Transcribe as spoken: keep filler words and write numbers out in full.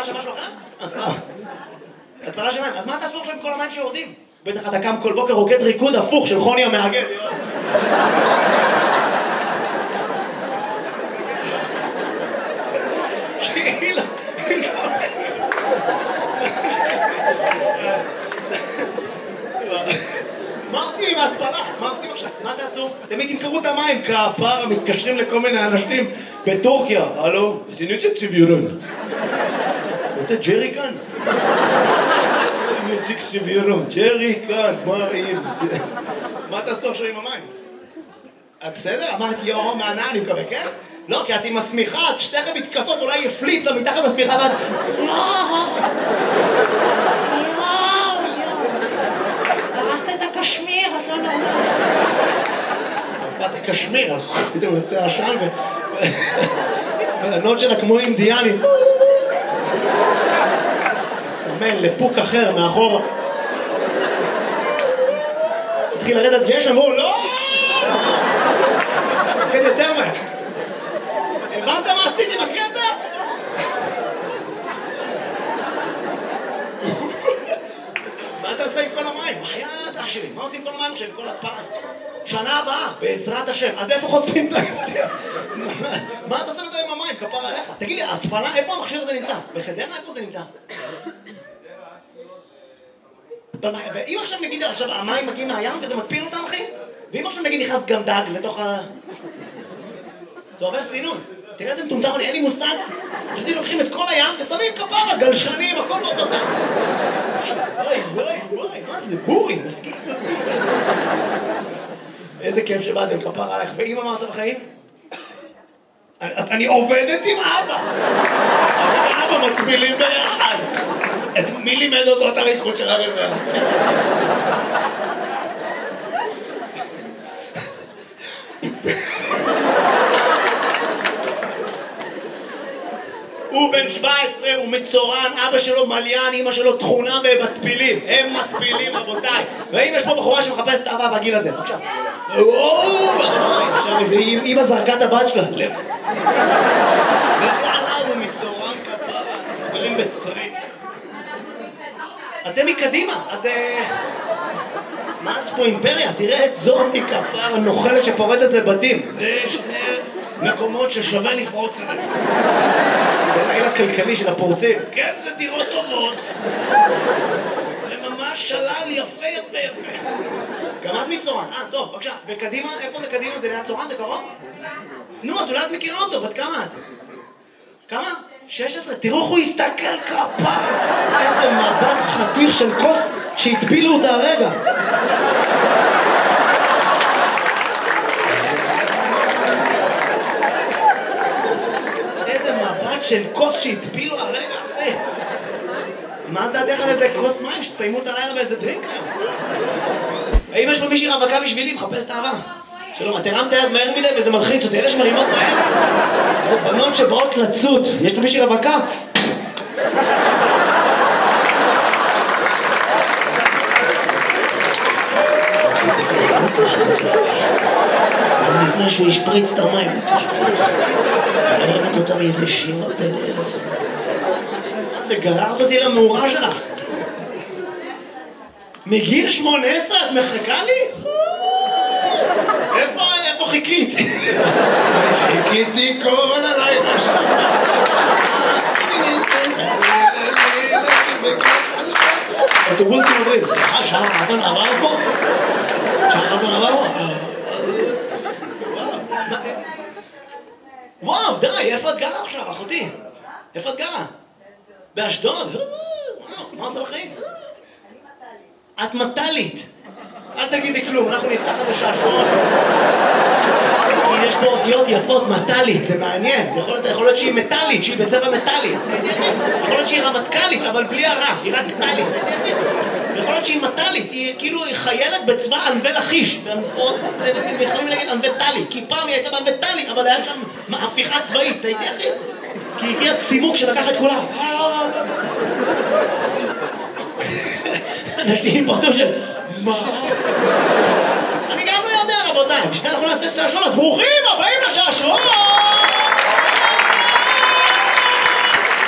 של משהו אחר? אז מה? התפלה של מים. אז מה תעשו עכשיו עם כל המים שיורדים? בטח אתה קם כל בוקר רוקד ריקוד הפוך של חוני המאגד. כאילו... מה עושים עם ההתפלה? מה עושים עכשיו? מה תעשו? תמיד תמכרו את המים כפרה, מתקשרים לכל מיני אנשים בטורקיה. הלו? זה נציג סיבירון. זה ג'רי כאן? זה נציג סיבירון. ג'רי כאן, מה אם? מה תעשו עכשיו עם המים? בסדר? אמרתי יאו מענה, אני מקווה, כן? לא, כי את עם השמיכה, את שתיכם מתכסות, אולי יפליצה מתחת לשמיכה ואת... הרסת את הקשמיר, את לא נורמלית. שרפת הקשמיר, פתאום יוצא עשן ו... הנוד שלה כמו אינדיאנים. סמל לפוק אחר מאחור. התחיל לרדת גשם, אמרו, לא! כן, יותר מהר. הבנת מה עשיתי בקטע? מה תעשה עם כל המים? בחייאת אח שלי, מה עושים עם כל המים עכשיו, עם כל התפלה? שנה הבאה, בעזרת השם. אז איפה חושפים את ההפתיע? מה אתה עושה עם המים? כפר עליך. תגיד לי, התפלה, איפה המכשיר הזה נמצא? בחדרה, איפה זה נמצא? ואם עכשיו נגיד, עכשיו המים מגיעים מהים וזה מטפיל אותם, אחי? ואם עכשיו נגיד נכנס גם דג לתוך ה... זה עובר סינון. תראה איזה מטומטם, אני אין לי מושג. חשבתי לוקחים את כל הים ושמים כפרה, גלשנים, הכל באותו דם. וואי, וואי, וואי, מה זה? בורי, מסכים זה בורי. איזה כיף שבאתם, כפרה עליך. ואמא מה עושה בחיים? אני עובדת עם אבא. אני ואבא מקבילים ביחד. מי לימד אותו את הריקוד של הרב והסטריק? הוא בן שבע עשרה, הוא מצורן, אבא שלו מליין, אמא שלו תכונה במטפילים. הם מטפילים, רבותיי. ואם יש פה בחורה שמחפשת אהבה בגיל הזה, בבקשה. אמא זרקה את הבת שלה, לב. ועליו הוא מצורן כפרה, גרים בצריף. אתם מקדימה, אז... מה זה פה אימפריה? תראה את זאתי כפרה נוחלת שפורצת לבתים. זה שני מקומות ששווה לפרוץ אליהם. בליל הכלכלי של הפורצים. כן, זה דירות טובות. זה ממש שלל יפה יפה יפה. גם את מצורן. אה, טוב, בבקשה. וקדימה, איפה זה קדימה? זה ליד צורן? זה קרוב? נו, אז אולי את מכירה אותו. בת כמה את? כמה? שש עשרה. תראו איך הוא הסתכל כפרה. איזה מבט חתיך של כוס שהטפילו אותה הרגע. של כוס שהטפילו הרגע, אחי. מה דעתך על איזה כוס מים שתסיימו את הלילה באיזה דרינק היום? האם יש פה מישהי רווקה בשבילי? מחפש את האהבה. שלום, את הרמת יד מהר מדי וזה מלחיץ אותי. אלה שמרימות מהר זה בנות שבאות לצוד. יש פה מישהי רווקה? לפני שהוא ישפריץ את המים. אני ראיתי אותם יבשים הרבה לאלף. מה זה, גררת אותי למאורה שלך? מגיל שמונה עשרה את מחכה לי? איפה, איפה חיכית? חיכיתי כל הלילה שם. אוטובוסים עוברים, סליחה, שעה חסן עבר פה? שעה חסן עבר פה? וואו, די, איפה את גרה עכשיו, אחותי? איפה את גרה? באשדוד? וואו, מה עושה בחיים? אני מטלית. את מטלית? אל תגידי כלום, אנחנו נפתח את השעשועון. כי יש פה אותיות יפות, מטלית, זה מעניין. זה יכול להיות שהיא מטלית, שהיא בצבע מטלי. יכול להיות שהיא רמטכ"לית, אבל בלי הרע, היא רק טלית. יכול להיות שהיא מטלית, היא כאילו חיילת בצבא ענבי לחיש. זה יכולים להגיד ענבי טלי, כי פעם היא הייתה בענבי טלית, אבל היה שם הפיכה צבאית, הייתי אחי? כי הגיע צימוק שלקח את כולם. אנשים פרטו של... מה? אני גם לא יודע, רבותיי. בשביל אנחנו נעשה שעשועון, אז ברוכים הבאים לשעשועון!